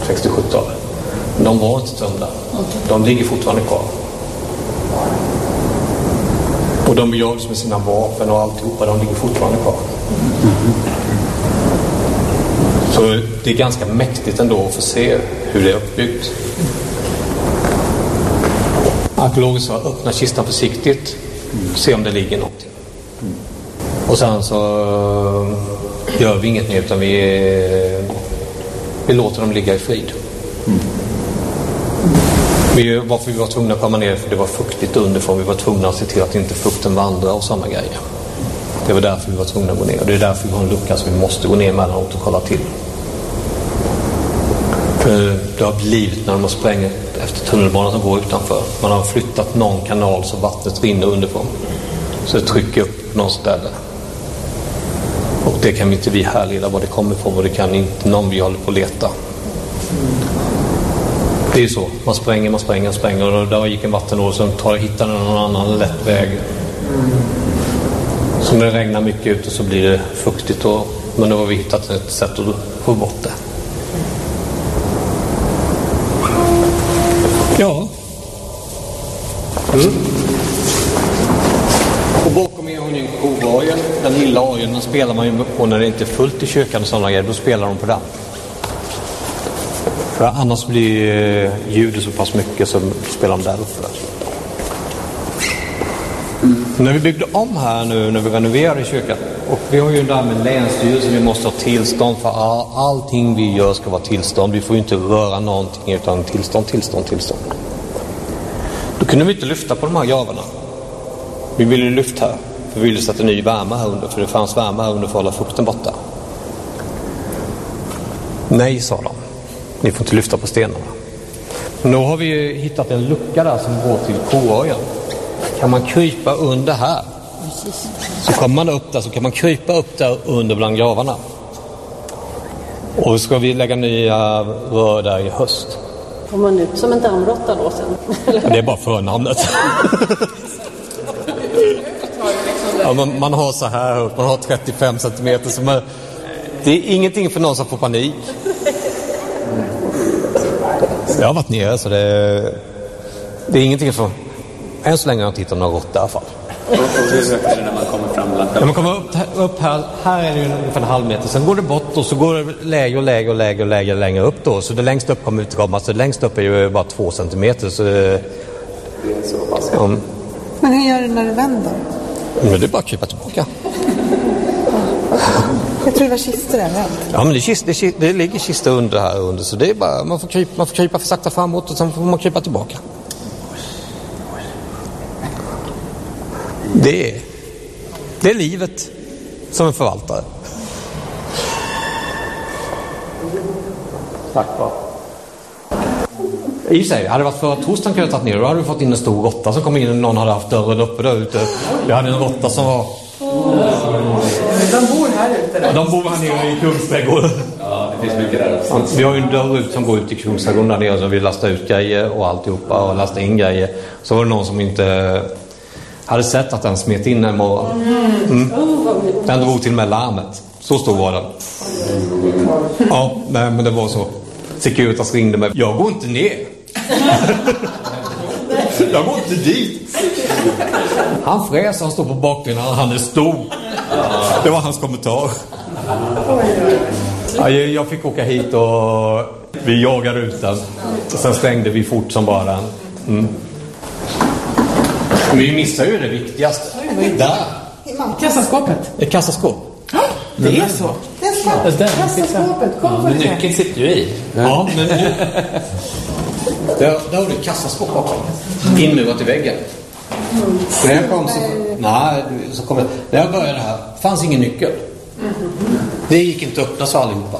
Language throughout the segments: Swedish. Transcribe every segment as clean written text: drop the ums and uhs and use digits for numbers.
60-70-talet. De var inte tömda. De ligger fortfarande kvar. Och de begravdes med sina vapen och alltihopa, de ligger fortfarande kvar. Så det är ganska mäktigt ändå att få se hur det är uppbyggt. Arkeologer sa öppna kistan försiktigt, se om det ligger någonting. Och sen så gör vi inget mer, utan vi låter dem ligga i frid. Varför vi var tvungna att komma ner, för det var fuktigt underifrån. Vi var tvungna att se till att inte fukten vandrar och sådana grejer. Det var därför vi var tvungna att gå ner. Och det är därför vi har en lucka som vi måste gå ner mellanåt och kolla till. För det har blivit när de har sprängt efter tunnelbanan som går utanför. Man har flyttat någon kanal så vattnet rinner underifrån. Så det trycker upp någon ställe. Och det kan inte vi härleda var det kommer ifrån, och det kan inte någon vi håller på att leta. Det är ju så. Man spränger och där gick en vattenål som hittar någon annan lätt väg. Så när det regnar mycket ut och så blir det fuktigt, men då har vi hittat ett sätt att få bort det. Ja. Och bakom er har ni en kovajen. Den lilla orgeln, den spelar man ju på när det inte är fullt i kyrkan och sådana grejer. Då spelar de på den. För annars blir ljudet så pass mycket som spelar de där uppe. När vi byggde om här nu, när vi renoverade kyrkan, och vi har ju där med länsstyrelsen, vi måste ha tillstånd för allting vi gör ska vara tillstånd. Vi får ju inte röra någonting utan tillstånd. Då kunde vi inte lyfta på de här gravarna. Vi ville ju lyfta här, för vi ville sätta ny värme här under, för det fanns värme här under för att hålla fukten borta. Nej, sa de. Ni får inte lyfta på stenarna. Men då har vi ju hittat en lucka där som går till koöjen. Kan man krypa under här, så kommer man upp där, så kan man krypa upp där under bland gravarna. Och ska vi lägga nya rör där i höst. Får man ut som en dammråtta då sen? Det är bara förnamnet. Ja, man har så här upp, man har 35 centimeter. Så det är ingenting för någon som får panik. Jag har varit nere, så det är ingenting för... Än så länge har jag inte hittat några rått i alla fall. Och hur högt är det när man kommer fram? När man kommer upp här är det ungefär en halv meter. Sen går det bort och så går det längre upp då. Så det längst upp kommer utkomma. Så det längst upp är ju bara 2 centimeter. Så det är så pass. Men hur gör du när du vänder? Men det är bara att krypa tillbaka. Jag tror det var kistor överallt. Ja, men det ligger kistor under här under. Så det är bara, man får krypa för sakta framåt och sen får man krypa tillbaka. Det är livet som en förvaltare. Tack va. I sig, hade det varit för torsdagen kunde jag tagit ner, då hade vi fått in en stor råtta som kom in och någon hade haft dörren uppe där ute. Vi hade en råtta som var... De bor här ute där. De bor här nere i Kungsträdgården. Ja, det finns mycket där. Vi har ju en dörr ut som går ut i Kungsträdgården där nere, så vi lastar ut grejer och alltihopa och lastar in grejer. Så var det någon som inte hade sett att den smet in en morgon. Den drog till med larmet. Så stor var den. Ja, men det var så. Securitas ringde mig. Jag går inte ner. Jag går inte dit. Han fräser, han står på bakbenen, han är stor. Det var hans kommentar. Ja, jag fick åka hit och vi jagade ut den. Sen stängde vi fort som bara den. Men vi missar ju det viktigaste. Där. Kassaskåpet. Ett kassaskåp. Det är så. Kassaskåpet. Men nyckeln sitter ju i. Ja, men där har du ett kassaskåp bakom. Inmurat i väggen. När jag kom när jag började här fanns ingen nyckel. Det gick inte att öppna så allihopa.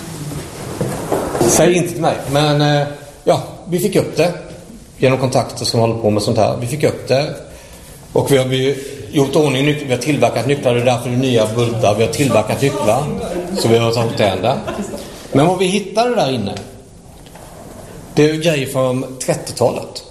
Säg inte till mig. Men vi fick upp det genom kontakter som håller på med sånt här. Vi fick upp det. Och vi har gjort ordning nycklar. Vi har tillverkat nycklar. Det är därför det är nya bultar. Vi har tillverkat nycklar. Så vi har tagit det där. Men vad vi hittade där inne, det är grejer från 30-talet.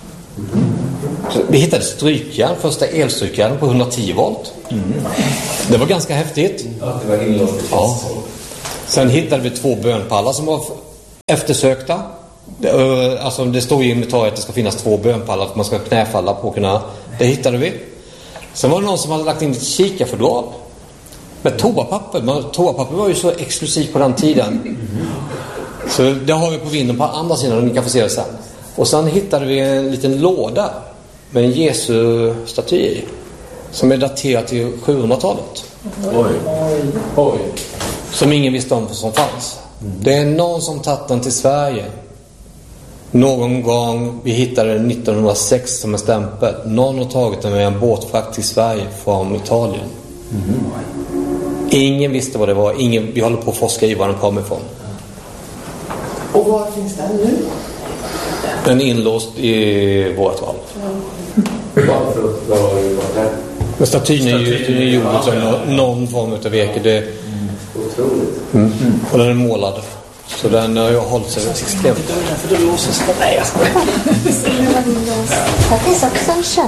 Vi hittade strykjärn, första elstrykjärn på 110 volt. Det var ganska häftigt. Ja, det var inlåst. Ja. Sen hittade vi 2 bönpallar som var eftersökta. Alltså det står i inventariet att det ska finnas 2 bönpallar att man ska knäfalla på kunna. Det hittade vi. Sen var det någon som hade lagt in ett kikarfodral med toapapper. Men toapapper var ju så exklusivt på den tiden. Så det har vi på vinden på andra sidan och ni kan få se det sen. Och sen hittade vi en liten låda med en Jesu-staty i, som är daterad till 700-talet. Oj. Som ingen visste om som fanns. Det är någon som tagit den till Sverige. Någon gång, vi hittade den 1906 som en stämpel. Någon har tagit den med en båtfrakt till Sverige från Italien. Ingen visste vad det var. Vi håller på att forska i var den kommer ifrån. Och var finns den nu? Den är inlåst i vårt valv. Men statyn är ju gjord som någon form av virke. Och den är målad. Så den har jag hållit sig extremt. För då låses det. Nej, jag skojar. Här finns också en käpp.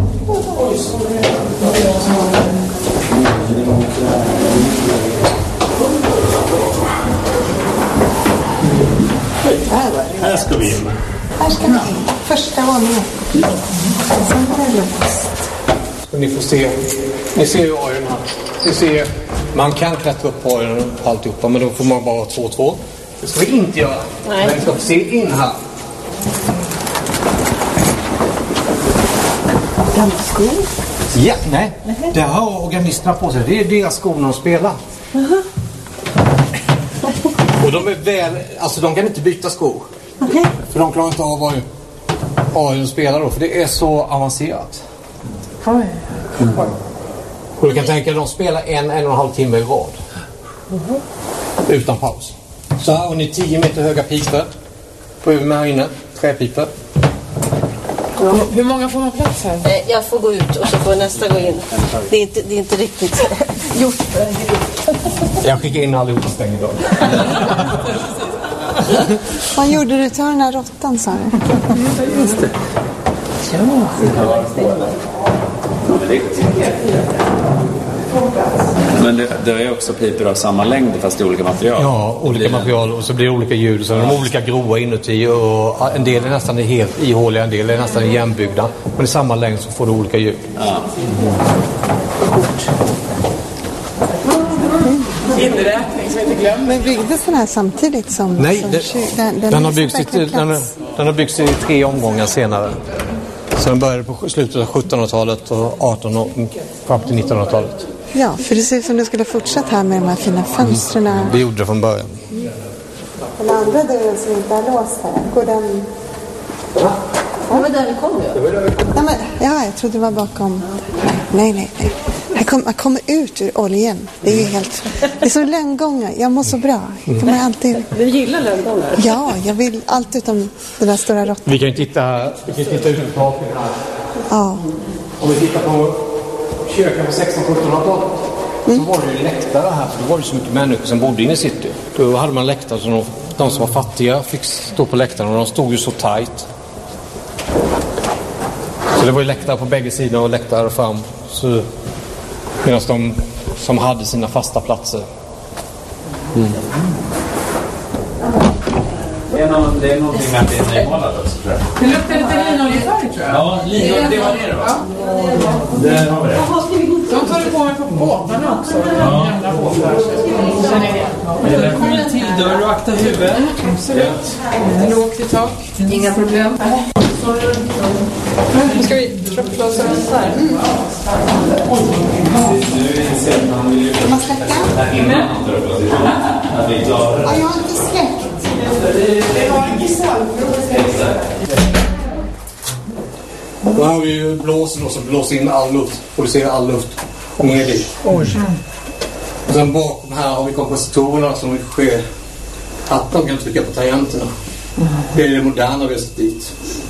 Här ska vi in. Här ska vi in. Första våningen. Sen var det låst. Ni får se. Ni ser ju orgeln här. Ni ser, man kan klättra upp på orgeln och alltihopa, men då får man bara 2-2. Det ska vi inte göra. Nej. Men vi ska få se in här. Gamla skor. Ja, nej. Det har organisterna på sig. Det är deras skor när de spelar. Och de är väl, alltså de kan inte byta skor. För de klarar inte av vad de spelar då. För det är så avancerat. Och du kan tänka att de spelar 1,5 timme i rad. Utan paus. Så här har ni 10 meter höga pipor. På med här inne. Träpipor. Hur många får man plats här? Jag får gå ut och så får nästa gå in. Det är inte riktigt gjort för en grupp. Jag skickar in allihopa stängd idag. Vad gjorde du till den här råttan, sa du? Just det. Men det är också pipor av samma längd fast i olika material. Ja, olika material och så blir det olika ljud. Så de är olika grova inuti och en del är nästan helt ihåliga, en del är nästan igenbyggda. Men i samma längd så får du olika ljud. Ja. Inräkning som inte glömmer. Men byggdes den här samtidigt som... Nej, som den har byggts i 3 omgångar senare. Så den började på slutet av 1700-talet och 1800 och fram till 1900-talet. Ja, för det ser ut som du skulle fortsätta här med de här fina fönstren. Det gjorde det från början. Den andra dörren som inte är låst här, går den... Det var där vi kom ju. Nej, men, ja, jag trodde det var bakom. Nej. Man kommer ut ur oljan. Det är ju helt... Det är så lönngångar. Jag mår så bra. Jag kommer alltid... Du gillar lönngångar? Ja, jag vill allt utom den där stora råttan. Vi kan ju titta ut på taket här. Ja. Om vi tittar på kyrkan på 1600-1700-talet så var det ju läktare här. För då var det så mycket människor som bodde inne i city. Då hade man läktare så de som var fattiga fick stå på läktaren och de stod ju så tajt. Så det var ju läktare på bägge sidor och läktare fram. Så medan de som hade sina fasta platser. Det är någonting med att det är nymålat också, tror jag. Det luktar lite linoljefärg, tror jag. Ja, linolja, det var det va? Där har vi det. De tar du på mig på båtarna också. Ja. Gamla båtar. Känner jag igen. Det kommer en till dörr och akta huvudet. Absolut. Lågt i tak. Inga problem. Nu ska vi tröppla oss runt här. Man släcka? Ja, jag har inte släckt. Det var en kristallgrop. Då har vi ju blåsen och så blåser in all luft. Producerar all luft. Och ner dit. Och sen bakom här har vi kompositorerna som sker att de kan trycka på tangenterna. Det är det moderna vi har sett dit.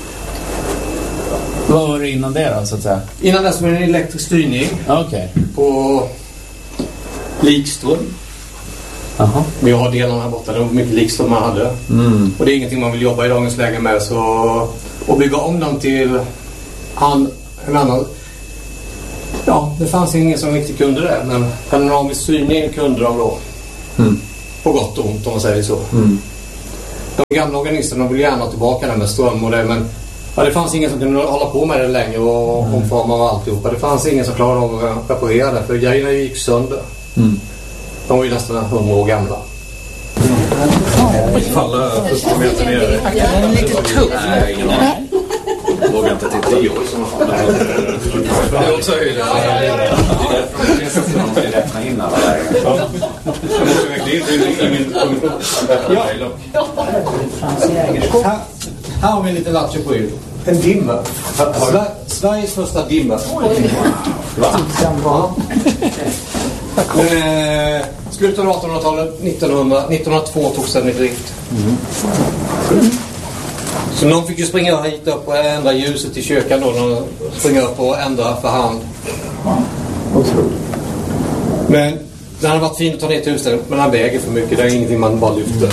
Vad var det innan det då, så att säga? Innan dess var det en elektrisk styrning på likström. Aha. Vi har delarna här borta, det var mycket likström man hade. Och det är ingenting man vill jobba i dagens läge med. Så att bygga om dem till en annan... Ja, det fanns ingen som riktigt kunde det. Men panoramisk styrning kunde de då. På gott och ont om man säger så. De gamla organisterna vill gärna tillbaka där med ström och det, men det fanns ingen som kunde hålla på med det längre och omforma och alltihopa. Det fanns ingen som klarade av att reparera det, för grejerna gick sönder. De var ju nästan 100 år gamla. Falla 40 meter ner. Den är lite tuff. Nej, ingen aning. Vågar inte titta. Det är också höjden. Det är därför man måste räkna in alla vägar. Jag måste verkligen in i min kommission. Här har vi en liten latchepryl. En dimmer. Sveriges första dimmer. Slutet av 1800-talet, 1902 togs den i drift. Så någon fick ju springa hit upp och ändra ljuset i kyrkan då. Någon springa upp och ändra för hand. Men den har varit fin att ta ner till huset, men den väger för mycket. Det är ingenting man bara lyfter.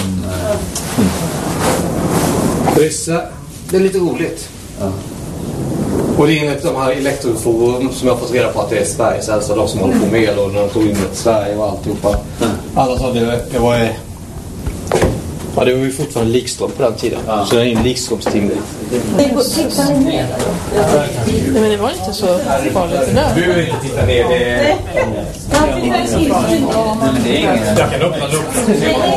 Det är lite roligt. Och det är enligt de här elektroforum som jag har fått reda på att det är Sveriges äldsta, de som håller på med och när de tog in ett Sverige och alltihopa. Alla sa det var ju fortfarande likström på den tiden. Så det är en likströmstimmer. Tittar ni ner? Nej, men det var inte så farligt det där. Du vill inte titta ner, det är... Jag kan öppna luckan.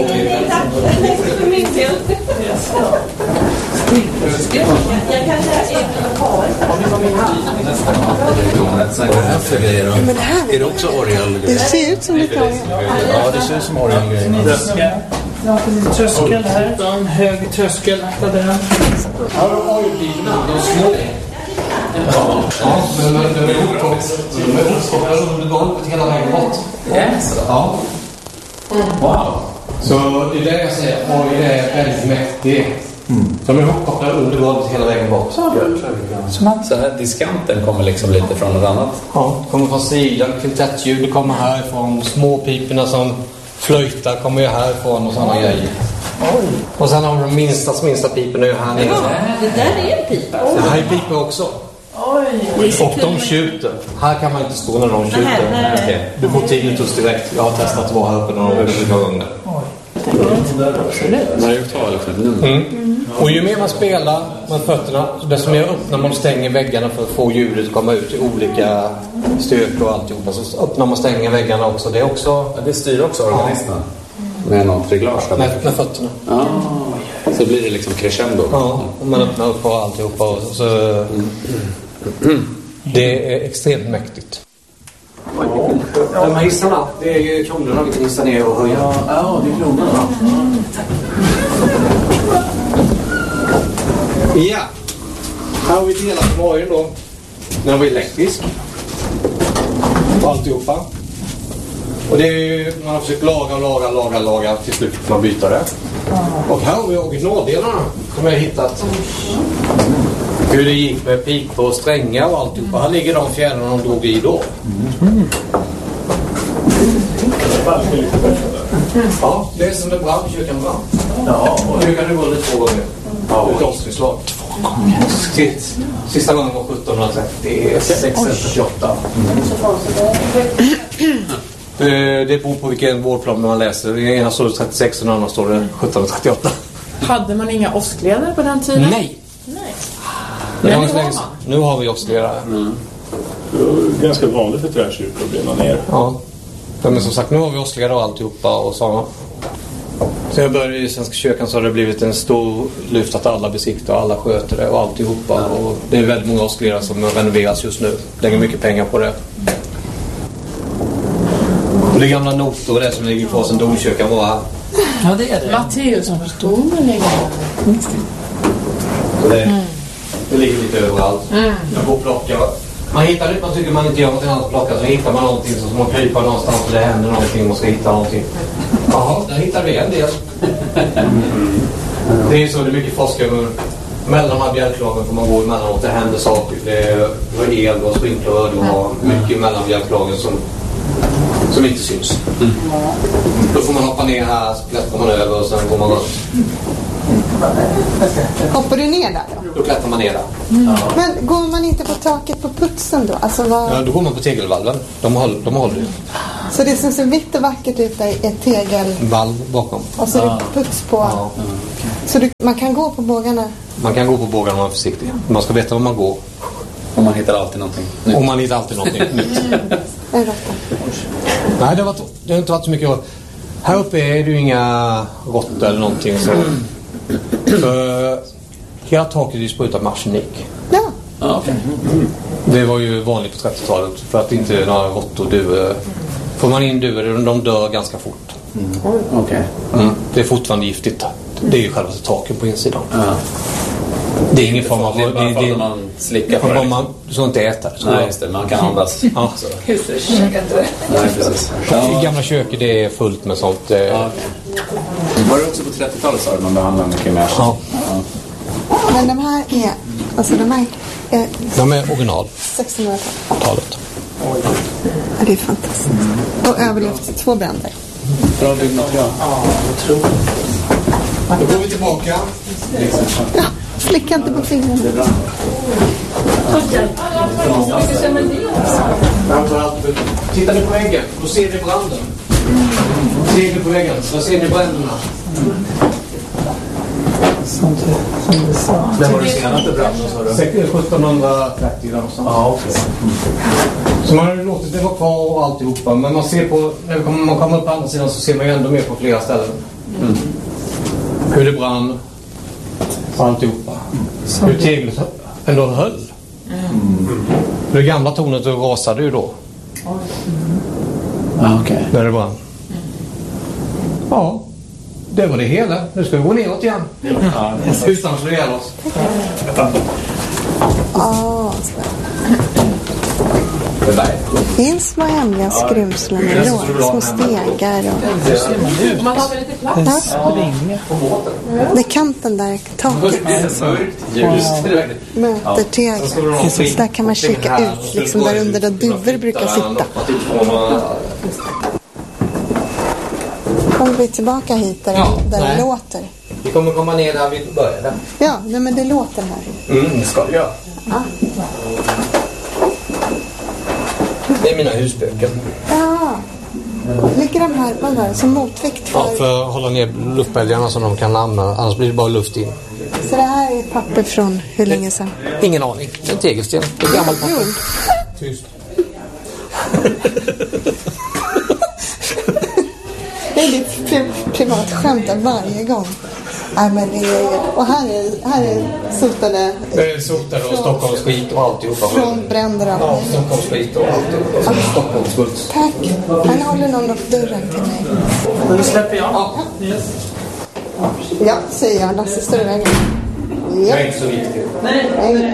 Men det här är det också orgel? Det ser ut som lite orgel. Ja, det ser ut som orgelgrejer. Tröskel här. En hög tröskel. Ja, de har ju blivit små. Ja, men de är uppkopplade under golvet hela vägen bort. Ja. Wow. Så det är det jag säger. Orgel är väldigt mäktig. De är uppkopplade under golvet hela vägen bort. Så här diskanten kommer liksom lite från något annat? Ja, det kommer från sidan. Kvintettljud kommer härifrån. Småpiporna som flöjtar kommer ju härifrån och sådana grejer. Och sen har de minsta piporna ju här nere. Det där är en pipa. Det här är pipor också. Och de tjuter. Här kan man inte stå när de tjuter. Du får tinnitus direkt. Jag har testat att vara här uppe några gånger. Och ju mer man spelar med fötterna, desto mer öppnar man och stänger väggarna för att få ljudet att komma ut i olika styrkor och alltihopa. Så öppnar man och stänger väggarna också. Det är också... Det styr också organisterna. Med något reglage där. Med fötterna. Så blir det liksom crescendo. Ja, och man öppnar upp och alltihopa. Och så... Det är extremt mäktigt. De här hissarna, det är ju kronorna vi kan hissa ner och höja. Ja, det är kronorna. Ja, här har vi delat med orgeln då. Den var elektrisk. Och alltihopa. Och det är ju, man har försökt laga. Till slut får man byta det. Och här har vi originaldelarna som jag har hittat. Hur det gick med pipor och strängar och alltihopa. Här ligger de fjädrarna de drog i då. Ja, det är som det brann, kyrkan brann. Ja, och nu kan det gå lite 2 gånger. Ja, ett avslutslag. 2 gånger. Sista gången var 1738. Det beror på vilken vårdplan man läser. I ena står det 36 och den andra står det 1738. Hade man inga åskledare på den tiden? Nej. Nu har vi åskledare. Ganska vanligt för träkyrkor att brinna ner. Ja. Men som sagt, nu har vi åskledare och alltihopa och så. Så jag började i Svenska kyrkan så har det blivit en stor lyft att alla besiktar och alla sköter det och alltihopa. Och det är väldigt många åskledare som renoveras just nu. Lägger mycket pengar på det. Och det är gamla notor och det som ligger kvar sedan domkyrkan var här. Ja, det är det. Matteus som domen ligger här. Så det ligger lite överallt. Jag går och plockar. Man hittar det, man tycker man inte gör något annat att plocka, så hittar man någonting som man kryper någonstans och det händer någonting, man ska hitta någonting. Jaha, där hittar vi en del. Det är ju så, det är mycket forskare mellan de här bjälklagen får man gå emellanåt, det händer saker. Det är el och sprinkler och mycket mellan bjälklagen som inte syns. Då får man hoppa ner här, så klättrar man över och sen går man runt. Hoppar du ner där då? Då klättrar man ner där. Men går man inte på taket på putsen då? Alltså Ja, då går man på tegelvalven. De håller ju. Så det som ser vitt och vackert ut är tegel. Valv bakom. Och så är det puts på. Ja. Så man kan gå på bågarna. Man kan gå på bågarna om man är försiktig. Man ska veta var man går. Och man hittar alltid någonting nytt. Och man hittar alltid någonting nytt. Nej, det har inte varit så mycket. Här uppe är det ju inga råttor eller någonting så. För hela taket är sprutat med arsenik. Ja. Ja, okay. Det var ju vanligt på 30-talet för att inte några råttor duvor. Får man in duvor, de dör ganska fort. Okay. Det är fortfarande giftigt. Det är ju själva taken på insidan. Det är ingen form av... Det är bara för att man slickar på det. Du ska inte äta det. Nej, just det. Man kan andas. Ja. Nej, precis. I gamla köket det är fullt med sånt. Ja, okay. Var det också på 30-talet så man behandlar mycket mer? Ja. Men de här är... Alltså de är original. 1600-talet. Ja, det är fantastiskt. Och överlevt 2 bränder. Bra byggmaterial. Ja, otroligt. Då går vi tillbaka. Ja, slicka inte på fingrarna. Tittar ni på väggen, då ser ni branden. Ser ni på väggen, så ser ni bränderna. Som du sa. Det var det senaste branden, sa du? 1730 någonstans. Ja, okej. Så man har låtit det vara kvar och alltihopa. Men man ser på, när man kommer upp på andra sidan så ser man ju ändå mer på flera ställen. Hur det brann och alltihopa. Hur teglet ändå höll. Det gamla tornet rasade ju då. Okej. När det brann. Ja, det var det hela. Nu ska vi gå neråt igen. Utan att slå ihjäl oss. Det finns små hemliga skrymslen och små stegar. Man har väl lite plats? Det är kanten där taket möter tegel. Så där kan man kika ut, liksom där under där duvor brukar sitta. Kommer vi tillbaka hit där det låter? Vi kommer komma ner där vi började. Ja, nej, men det låter här. Det ska vi göra. Det är mina husböcker. Ja. Ligger de här som motvikt för... Ja, för att hålla ner luftbälgarna så de kan använda. Annars blir det bara luft in. Så det här är papper från hur länge sedan? Ingen aning. En tegelsten. Det är gammalt papper. Tyst. Det är ditt privat skämt varje gång. Nej, men det är... Och här är sotade... Det är sotade och Stockholms skit och alltihopa. Från bränder och... Ja, Stockholms skit och alltihopa. Stockholms guld. Tack. Han håller någon upp dörren till mig. Då släpper jag. Ja, säger jag. Lasse står i vägen. Det Ja. är inte så viktigt. Nej.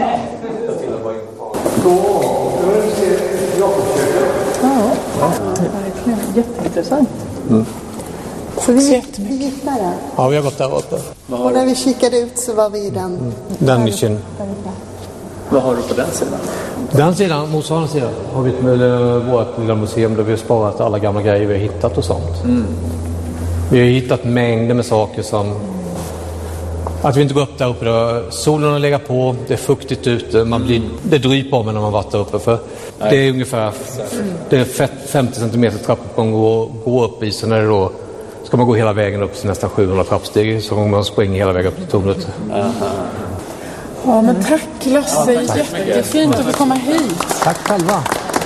Verkligen. Jätteintressant. Så vi gick där. Ja, vi har gått där uppe. Och när vi kikade ut så var vi i den. Den nischen. Vad har du på den sidan? Den sidan, motsvarande sidan, har vi vårt lilla museum där vi har sparat alla gamla grejer vi har hittat och sånt. Vi har hittat mängder med saker som... Att vi inte går upp där uppe då. Solen har legat på, det är fuktigt ute, det dryper om när man varit där uppe. För det är ungefär 50 cm trappuppgång att gå upp i. Så när det då ska man gå hela vägen upp till nästan 700 trappsteg så man springer hela vägen upp till tornet. Ja, men tack Lasse. Jättefint att få komma hit. Tack själva.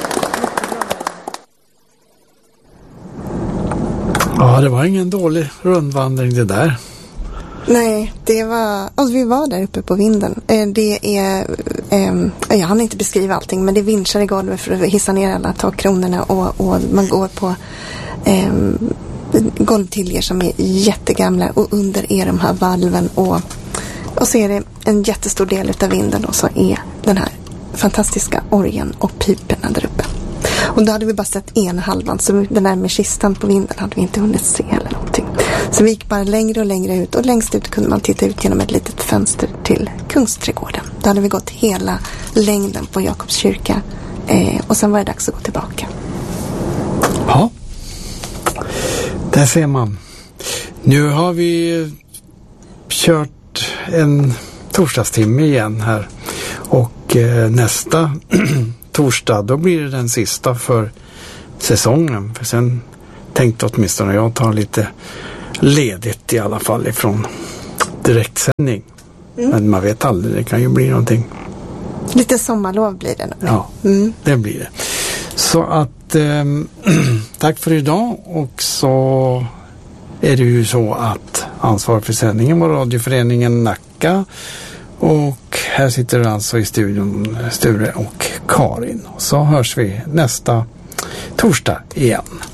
Ja, det var ingen dålig rundvandring det där. Nej, det var... Alltså, vi var där uppe på vinden. Det är... jag hann inte beskriva allting, men det är vinschar i golvet för att hissa ner alla takkronorna och man går på golvtiljer som är jättegamla och under är de här valven och så är det en jättestor del av vinden och så är den här fantastiska orgeln och piperna där uppe. Och då hade vi bara sett ena halvan, så den där med kistan på vinden hade vi inte hunnit se eller någonting. Så vi gick bara längre och längre ut och längst ut kunde man titta ut genom ett litet fönster till Kungsträdgården. Då hade vi gått hela längden på Jakobs kyrka och sen var det dags att gå tillbaka. Ja, där ser man. Nu har vi kört en torsdagstimme igen här och nästa torsdag då blir det den sista för säsongen. För sen tänkte åtminstone jag ta lite ledigt i alla fall ifrån direktsändning. Men man vet aldrig, det kan ju bli någonting. Lite sommarlov blir det nog. Ja, det blir det. Så att tack för idag, och så är det ju så att ansvar för sändningen var radioföreningen Nacka, och här sitter alltså i studion Sture och Karin, och så hörs vi nästa torsdag igen.